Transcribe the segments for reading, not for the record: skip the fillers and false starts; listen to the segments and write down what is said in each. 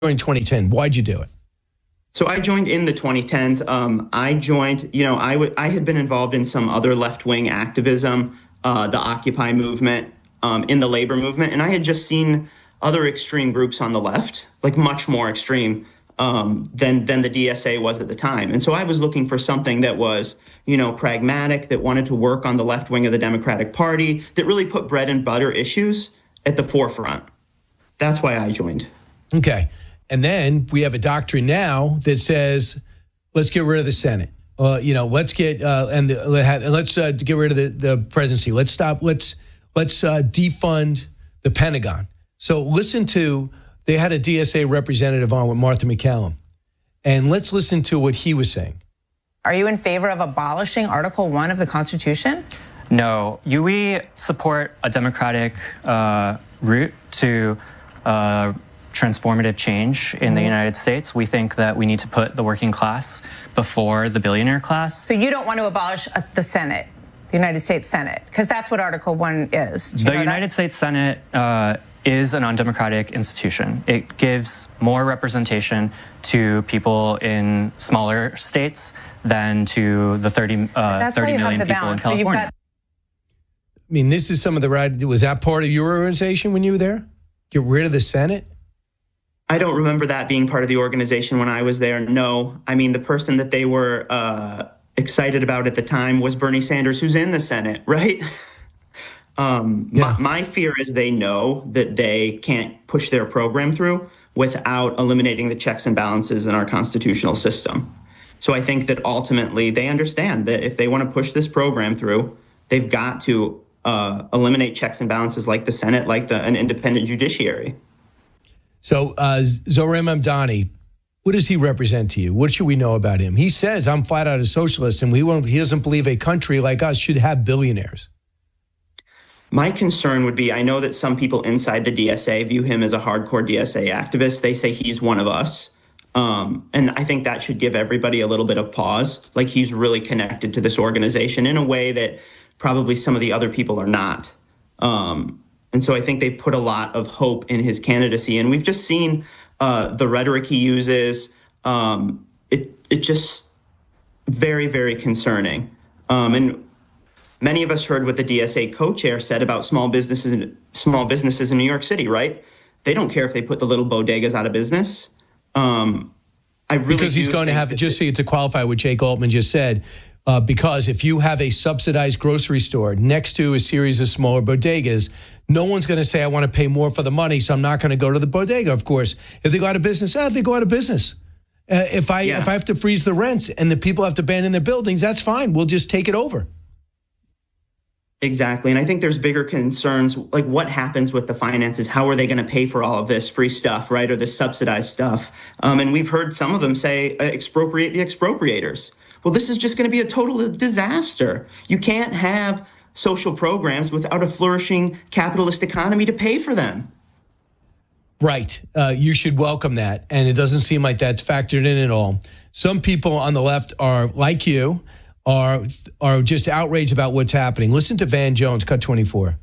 in 2010. Why'd you do it? So I joined in the 2010s. I joined, I had been involved in some other left-wing activism, the Occupy movement, in the labor movement. And I had just seen other extreme groups on the left, like much more extreme than the DSA was at the time. And so I was looking for something that was, pragmatic, that wanted to work on the left wing of the Democratic Party, that really put bread and butter issues at the forefront. That's why I joined. Okay. And then we have a doctrine now that says, let's get rid of the Senate. Let's get let's get rid of the presidency. Let's defund the Pentagon. So they had a DSA representative on with Martha McCallum, and let's listen to what he was saying. Are you in favor of abolishing Article 1 of the Constitution? No, we support a democratic route to transformative change in the United States. We think that we need to put the working class before the billionaire class. So you don't want to abolish the Senate, the United States Senate, because that's what Article 1 is. The United States Senate is an undemocratic institution. It gives more representation to people in smaller states than to the 30 million people in California. This is some of the right. Was that part of your organization when you were there? Get rid of the Senate? I don't remember that being part of the organization when I was there. No. The person that they were excited about at the time was Bernie Sanders, who's in the Senate, right? My fear is they know that they can't push their program through without eliminating the checks and balances in our constitutional system. So I think that ultimately they understand that if they want to push this program through, they've got to eliminate checks and balances like the Senate, like an independent judiciary. So Zohran Mamdani, what does he represent to you? What should we know about him? He says, I'm flat out a socialist, and he doesn't believe a country like us should have billionaires. My concern would be, I know that some people inside the DSA view him as a hardcore DSA activist. They say he's one of us. And I think that should give everybody a little bit of pause. Like, he's really connected to this organization in a way that probably some of the other people are not. And so I think they've put a lot of hope in his candidacy. And we've just seen the rhetoric he uses. It just very, very concerning. And many of us heard what the DSA co-chair said about small businesses in New York City, right? They don't care if they put the little bodegas out of business. Because he's going to have, just to qualify what Jake Altman just said, because if you have a subsidized grocery store next to a series of smaller bodegas, no one's going to say, I want to pay more for the money, so I'm not going to go to the bodega, of course. If they go out of business, they go out of business. If I have to freeze the rents and the people have to abandon their buildings, that's fine. We'll just take it over. Exactly. And I think there's bigger concerns, like what happens with the finances? How are they going to pay for all of this free stuff, right? Or this subsidized stuff? And we've heard some of them say, expropriate the expropriators. Well, this is just going to be a total disaster. You can't have social programs without a flourishing capitalist economy to pay for them. Right. You should welcome that. And it doesn't seem like that's factored in at all. Some people on the left are like you, are just outraged about what's happening. Listen to Van Jones, Cut 24.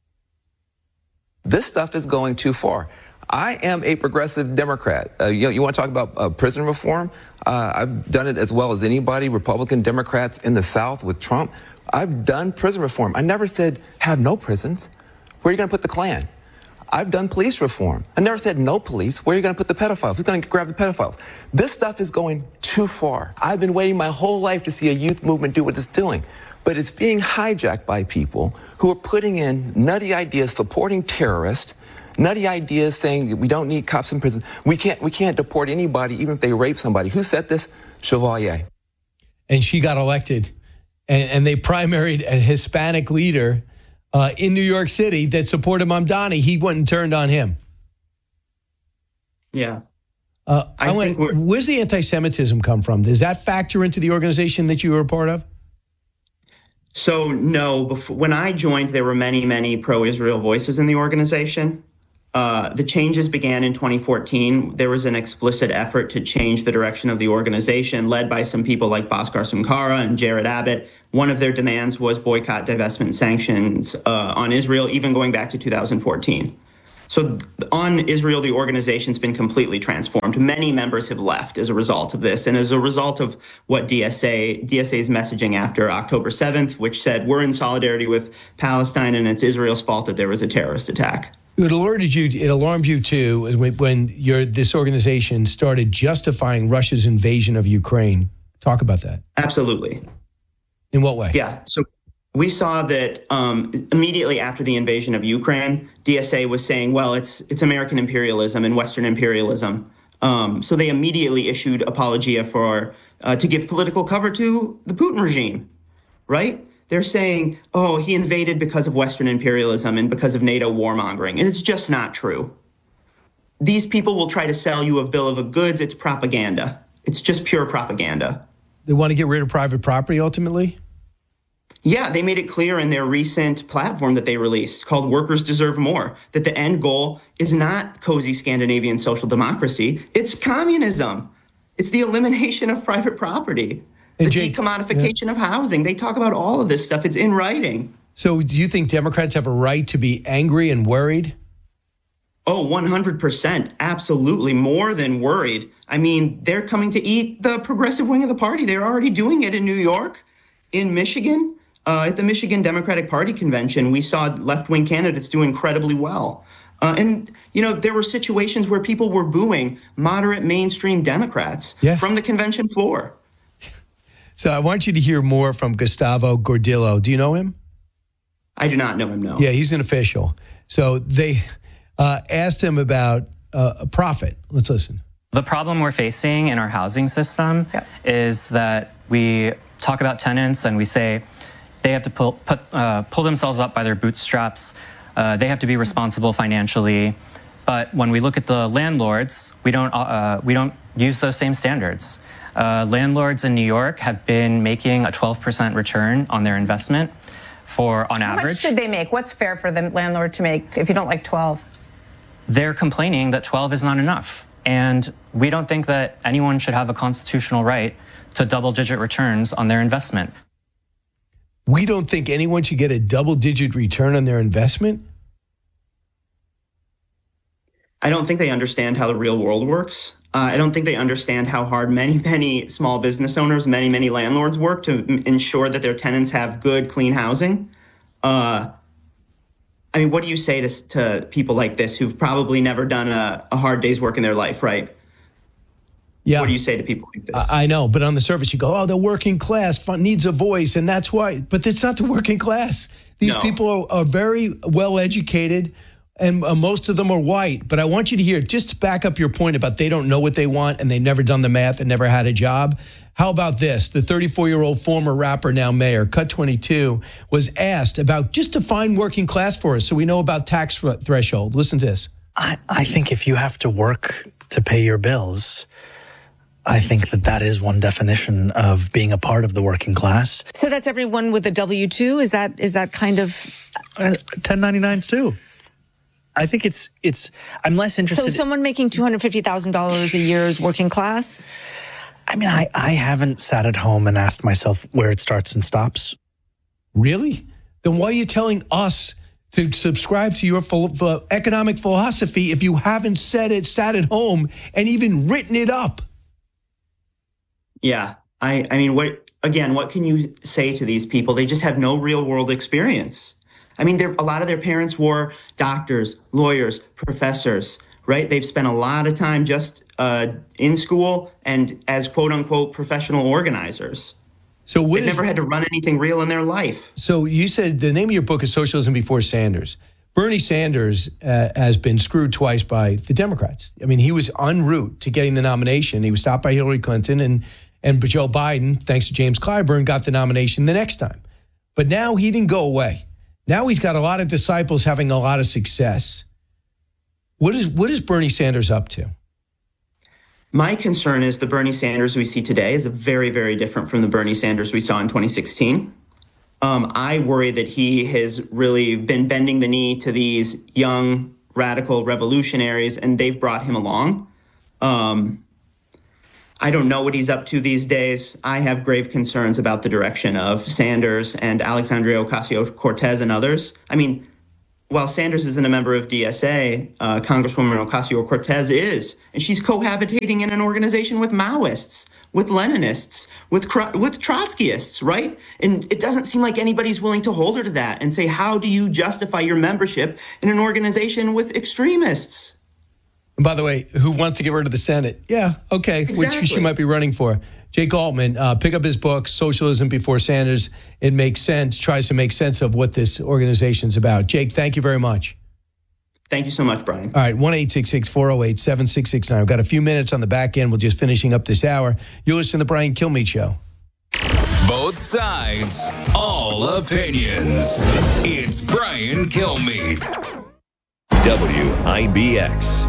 This stuff is going too far. I am a progressive Democrat. You want to talk about prison reform? I've done it as well as anybody, Republican Democrats in the South with Trump. I've done prison reform. I never said have no prisons. Where are you going to put the Klan? I've done police reform. I never said no police. Where are you going to put the pedophiles? Who's going to grab the pedophiles? This stuff is going too far. I've been waiting my whole life to see a youth movement do what it's doing. But it's being hijacked by people who are putting in nutty ideas supporting terrorists, nutty ideas saying that we don't need cops in prison. We can't deport anybody even if they rape somebody. Who said this? Chevalier. And she got elected. And they primaried a Hispanic leader in New York City that supported Mamdani. He went and turned on him. Yeah. Where's the anti-Semitism come from? Does that factor into the organization that you were a part of? So, no. When I joined, there were many, many pro-Israel voices in the organization. The changes began in 2014. There was an explicit effort to change the direction of the organization, led by some people like Bhaskar Sumkara and Jared Abbott. One of their demands was boycott, divestment, sanctions on Israel, even going back to 2014. So on Israel, the organization's been completely transformed. Many members have left as a result of this, and as a result of what DSA's messaging after October 7th, which said we're in solidarity with Palestine and it's Israel's fault that there was a terrorist attack. It alarmed you too when this organization started justifying Russia's invasion of Ukraine. Talk about that. Absolutely. In what way? Yeah. So we saw that immediately after the invasion of Ukraine, DSA was saying, well, it's American imperialism and Western imperialism. So they immediately issued apologia to give political cover to the Putin regime, right? They're saying, oh, he invaded because of Western imperialism and because of NATO warmongering. And it's just not true. These people will try to sell you a bill of goods. It's propaganda. It's just pure propaganda. They want to get rid of private property ultimately? Yeah, they made it clear in their recent platform that they released called Workers Deserve More, that the end goal is not cozy Scandinavian social democracy. It's communism. It's the elimination of private property. The decommodification of housing. They talk about all of this stuff. It's in writing. So do you think Democrats have a right to be angry and worried? Oh, 100%. Absolutely. More than worried. I mean, they're coming to eat the progressive wing of the party. They're already doing it in New York, in Michigan. At the Michigan Democratic Party convention, we saw left-wing candidates do incredibly well. And there were situations where people were booing moderate mainstream Democrats from the convention floor. So I want you to hear more from Gustavo Gordillo. Do you know him? I do not know him, no. Yeah, he's an official. So they asked him about a profit. Let's listen. The problem we're facing in our housing system is that we talk about tenants and we say they have to pull themselves up by their bootstraps. They have to be responsible financially. But when we look at the landlords, we don't use those same standards. Landlords in New York have been making a 12% return on their investment on average. How much should they make? What's fair for the landlord to make if you don't like 12? They're complaining that 12 is not enough. And we don't think that anyone should have a constitutional right to double-digit returns on their investment. We don't think anyone should get a double-digit return on their investment? I don't think they understand how the real world works. I don't think they understand how hard many small business owners, many landlords work to ensure that their tenants have good, clean housing. I mean, what do you say to people like this who've probably never done a hard day's work in their life, right? Yeah. What do you say to people like this? I know, but on the surface you go, oh, the working class needs a voice, and that's why. But it's not the working class. These people are very well educated, and most of them are white. But I want you to hear, just to back up your point about they don't know what they want and they've never done the math and never had a job. How about this? The 34-year-old former rapper, now mayor, Cut 22, was asked about just define working class for us so we know about tax threshold. Listen to this. I think if you have to work to pay your bills, I think that is one definition of being a part of the working class. So that's everyone with a W-2? Is that kind of 1099s too? I think it's I'm less interested. So someone making $250,000 a year is working class? I mean, I haven't sat at home and asked myself where it starts and stops. Really? Then why are you telling us to subscribe to your economic philosophy if you haven't sat at home and even written it up? Yeah. I mean, what can you say to these people? They just have no real world experience. I mean, a lot of their parents were doctors, lawyers, professors, right? They've spent a lot of time just in school and as quote unquote professional organizers. So they've never had to run anything real in their life. So you said the name of your book is Socialism Before Sanders. Bernie Sanders has been screwed twice by the Democrats. I mean, he was en route to getting the nomination. He was stopped by Hillary Clinton and Joe Biden, thanks to James Clyburn, got the nomination the next time. But now he didn't go away. Now he's got a lot of disciples having a lot of success. What is Bernie Sanders up to? My concern is the Bernie Sanders we see today is very, very different from the Bernie Sanders we saw in 2016. I worry that he has really been bending the knee to these young radical revolutionaries, and they've brought him along. I don't know what he's up to these days. I have grave concerns about the direction of Sanders and Alexandria Ocasio-Cortez and others. I mean, while Sanders isn't a member of DSA, Congresswoman Ocasio-Cortez is, and she's cohabitating in an organization with Maoists, with Leninists, with Trotskyists, right? And it doesn't seem like anybody's willing to hold her to that and say, how do you justify your membership in an organization with extremists? And by the way, who wants to get rid of the Senate? Yeah, okay, Exactly. Which she might be running for. Jake Altman, pick up his book, Socialism Before Sanders. It makes sense, tries to make sense of what this organization's about. Jake, thank you very much. Thank you so much, Brian. All right, 1-866-408-7669. I've got a few minutes on the back end. We're just finishing up this hour. You're listening to the Brian Kilmeade Show. Both sides, all opinions. It's Brian Kilmeade. WIBX.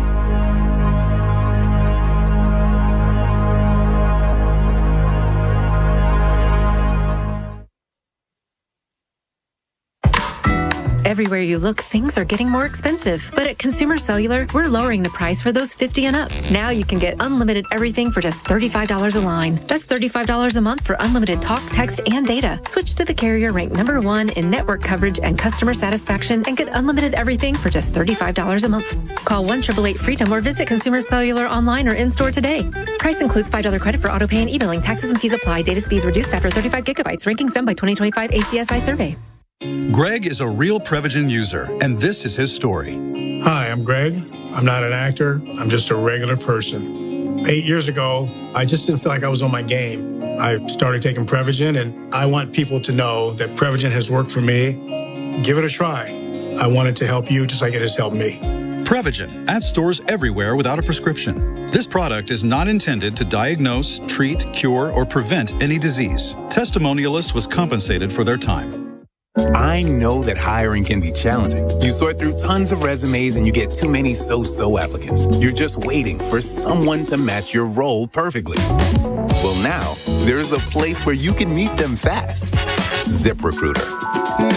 Everywhere you look, things are getting more expensive. But at Consumer Cellular, we're lowering the price for those 50 and up. Now you can get unlimited everything for just $35 a line. That's $35 a month for unlimited talk, text, and data. Switch to the carrier ranked #1 in network coverage and customer satisfaction and get unlimited everything for just $35 a month. Call 1-888-FREEDOM or visit Consumer Cellular online or in-store today. Price includes $5 credit for auto pay and e-billing. Taxes and fees apply. Data speeds reduced after 35 gigabytes. Rankings done by 2025 ACSI survey. Greg is a real Prevagen user, and this is his story. Hi, I'm Greg. I'm not an actor. I'm just a regular person. 8 years ago, I just didn't feel like I was on my game. I started taking Prevagen, and I want people to know that Prevagen has worked for me. Give it a try. I want it to help you just like it has helped me. Prevagen, at stores everywhere without a prescription. This product is not intended to diagnose, treat, cure, or prevent any disease. Testimonialist was compensated for their time. I know that hiring can be challenging. You sort through tons of resumes and you get too many so-so applicants. You're just waiting for someone to match your role perfectly. Well, now, there's a place where you can meet them fast. ZipRecruiter.